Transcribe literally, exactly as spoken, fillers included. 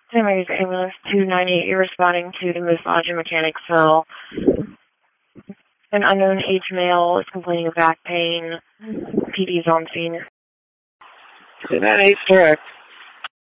San Marcos Ambulance two ninety-eight, you're responding to the Moose Lodge in Mechanicsville. An unknown age male is complaining of back pain. P D's on scene. two ninety-eight, correct.